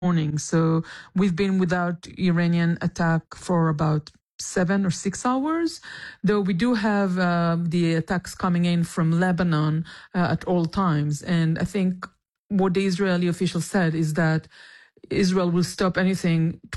morning. So we've been without Iranian attack for about 7 or 6 hours, though we do have the attacks coming in from Lebanon at all times. And I think what the Israeli official said is that Israel will stop anything